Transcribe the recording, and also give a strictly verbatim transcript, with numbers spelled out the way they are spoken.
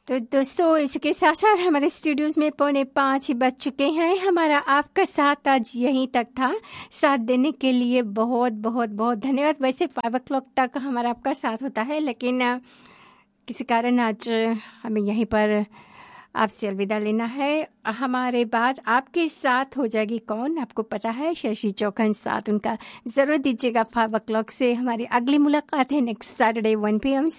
तो दोस्तों, इसके साथ साथ हमारे स्टूडियोज में पौने पाँच ही बज चुके हैं। हमारा आपका साथ आज यहीं तक था। साथ देने के लिए बहुत बहुत बहुत धन्यवाद। वैसे फाइव ओ क्लॉक तक हमारा आपका साथ होता है, लेकिन किसी कारण आज हमें यहीं पर आपसे अलविदा लेना है। हमारे बाद आपके साथ हो जाएगी कौन, आपको पता है, शशि चौहान। साथ उनका जरूर दीजिएगा। फाइव ओ क्लॉक से हमारी अगली मुलाकात है next Saturday one P M